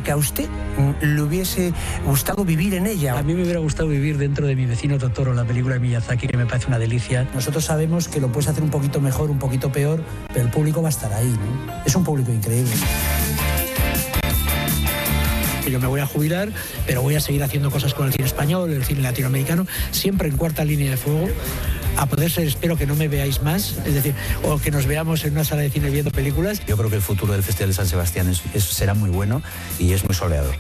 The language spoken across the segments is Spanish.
que a usted le hubiese gustado vivir en ella. A mí me hubiera gustado vivir dentro de Mi vecino Totoro, la película de Miyazaki, que me parece una delicia. Nosotros sabemos que lo puedes hacer un poquito mejor, un poquito peor, pero el público va a estar ahí, ¿no? Es un público increíble. Yo me voy a jubilar, pero voy a seguir haciendo cosas con el cine español, el cine latinoamericano, siempre en cuarta línea de fuego. A poder ser, espero que no me veáis más, es decir, o que nos veamos en una sala de cine viendo películas. Yo creo que el futuro del Festival de San Sebastián será muy bueno y es muy soleado.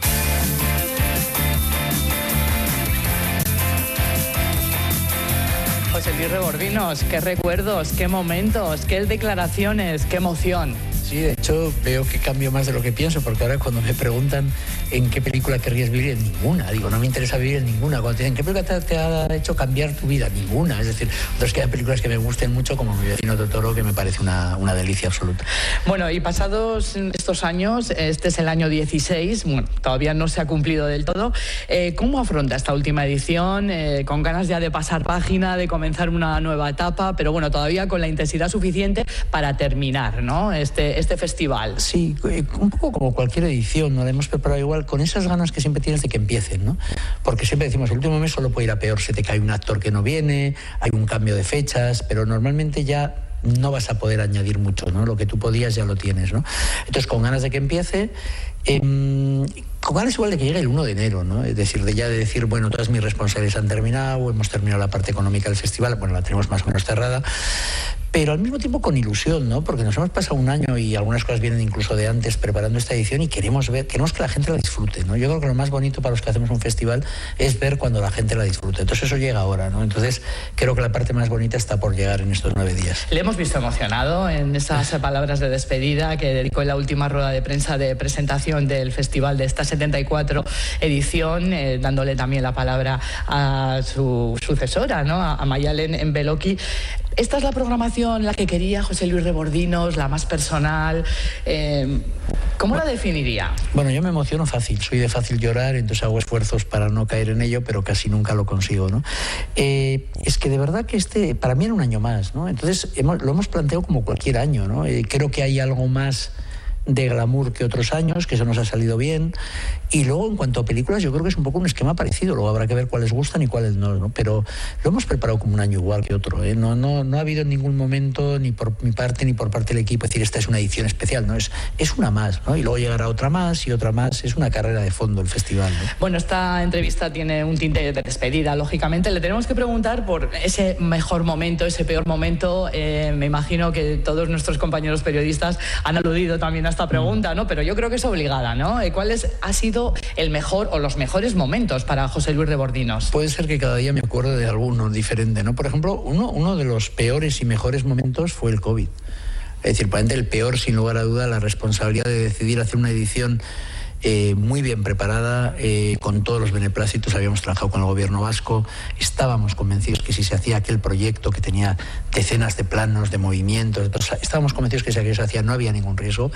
José Luis Rebordinos, qué recuerdos, qué momentos, qué declaraciones, qué emoción. Sí, de hecho veo que cambio más de lo que pienso, porque ahora cuando me preguntan en qué película querrías vivir, en ninguna. Digo, no me interesa vivir en ninguna. Cuando te dicen, ¿qué película te ha hecho cambiar tu vida? Ninguna. Es decir, otras que hay películas que me gusten mucho, como Mi vecino Totoro, que me parece una delicia absoluta. Bueno, y pasados estos años, este es el año 16, bueno, todavía no se ha cumplido del todo. ¿Cómo afronta esta última edición? Con ganas ya de pasar página, de comenzar una nueva etapa, pero bueno, todavía con la intensidad suficiente para terminar, ¿no? Este festival. Sí, un poco como cualquier edición, ¿no? La hemos preparado igual, con esas ganas que siempre tienes de que empiecen, ¿no? Porque siempre decimos, el último mes solo puede ir a peor, se te cae un actor que no viene, hay un cambio de fechas, pero normalmente ya no vas a poder añadir mucho, ¿no? Lo que tú podías ya lo tienes, ¿no? Entonces, con ganas de que empiece, con ganas igual de que llegue el 1 de enero, ¿no? Es decir, de decir, bueno, todas mis responsabilidades han terminado, hemos terminado la parte económica del festival, bueno, la tenemos más o menos cerrada, pero al mismo tiempo con ilusión, ¿no? Porque nos hemos pasado un año y algunas cosas vienen incluso de antes preparando esta edición y queremos que la gente la disfrute, ¿no? Yo creo que lo más bonito para los que hacemos un festival es ver cuando la gente la disfrute. Entonces eso llega ahora, ¿no? Entonces creo que la parte más bonita está por llegar en estos 9 días. Le hemos visto emocionado en esas palabras de despedida que dedicó en la última rueda de prensa de presentación del festival de esta 74 edición, dándole también la palabra a su sucesora, ¿no? A Mayalen Enbeloki. ¿Esta es la programación la que quería José Luis Rebordinos, la más personal? ¿Cómo la definiría? Bueno, yo me emociono fácil, soy de fácil llorar, entonces hago esfuerzos para no caer en ello, pero casi nunca lo consigo, ¿no? Es que de verdad que para mí era un año más, ¿no? Entonces lo hemos planteado como cualquier año, ¿no? Creo que hay algo más de glamour que otros años, que eso nos ha salido bien. Y luego, en cuanto a películas, yo creo que es un poco un esquema parecido. Luego habrá que ver cuáles gustan y cuáles no, ¿no? Pero lo hemos preparado como un año igual que otro, ¿eh? No ha habido en ningún momento, ni por mi parte ni por parte del equipo, decir, esta es una edición especial, ¿no? Es una más, ¿no? Y luego llegará otra más y otra más. Es una carrera de fondo el festival, ¿no? Bueno, esta entrevista tiene un tinte de despedida, lógicamente. Le tenemos que preguntar por ese mejor momento, ese peor momento. Me imagino que todos nuestros compañeros periodistas han aludido también a esta pregunta, ¿no? Pero yo creo que es obligada, ¿no? ¿Cuál ha sido el mejor o los mejores momentos para José Luis Rebordinos? Puede ser que cada día me acuerde de alguno diferente, ¿no? Por ejemplo, uno de los peores y mejores momentos fue el COVID. Es decir, probablemente el peor, sin lugar a duda, la responsabilidad de decidir hacer una edición muy bien preparada, con todos los beneplácitos. Habíamos trabajado con el gobierno vasco, estábamos convencidos que si se hacía aquel proyecto que tenía decenas de planos, de movimientos, estábamos convencidos que si aquello se hacía no había ningún riesgo,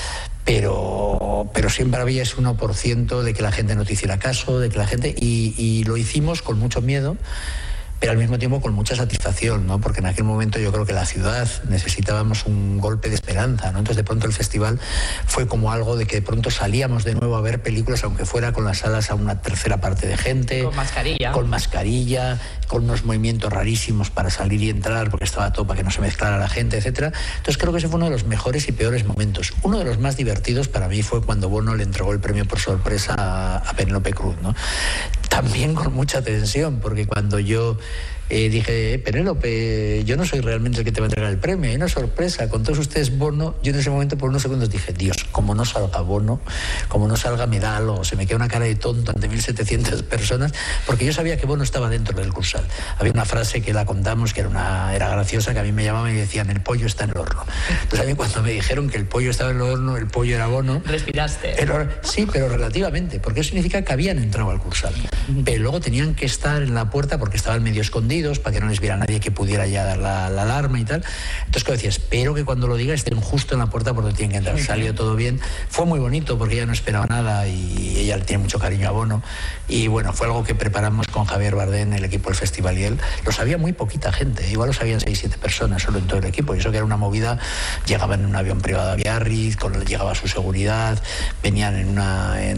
pero siempre había ese 1% de que la gente no te hiciera caso, de que la gente... Y lo hicimos con mucho miedo, pero al mismo tiempo con mucha satisfacción, ¿no? Porque en aquel momento yo creo que la ciudad necesitábamos un golpe de esperanza, ¿no? Entonces de pronto el festival fue como algo de que de pronto salíamos de nuevo a ver películas, aunque fuera con las salas a una tercera parte de gente. Con mascarilla. Con mascarilla, con unos movimientos rarísimos para salir y entrar, porque estaba todo para que no se mezclara la gente, etcétera. Entonces creo que ese fue uno de los mejores y peores momentos. Uno de los más divertidos para mí fue cuando Bono le entregó el premio por sorpresa a Penélope Cruz, ¿no? También con mucha tensión, porque cuando yo dije, Penélope, yo no soy realmente el que te va a entregar el premio, hay una sorpresa, con todos ustedes Bono, yo en ese momento por unos segundos dije, Dios, como no salga Bono, como no salga me da algo, se me queda una cara de tonto ante 1.700 personas, porque yo sabía que Bono estaba dentro del Cursal. Había una frase que la contamos que era graciosa, que a mí me llamaban y decían, el pollo está en el horno. Entonces a mí cuando me dijeron que el pollo estaba en el horno, el pollo era Bono. ¿Respiraste? Sí, pero relativamente, porque eso significa que habían entrado al Cursal. Pero luego tenían que estar en la puerta porque estaban medio escondidos, para que no les viera nadie que pudiera ya dar la alarma y tal. Entonces, como decía, espero que cuando lo diga estén justo en la puerta por donde tienen que entrar. Salió todo bien. Fue muy bonito porque ella no esperaba nada y ella le tiene mucho cariño a Bono. Y bueno, fue algo que preparamos con Javier Bardem, el equipo del festival y él. Lo sabía muy poquita gente, igual lo sabían 6-7 personas solo en todo el equipo. Y eso que era una movida, llegaban en un avión privado a Biarritz, llegaba su seguridad, venían en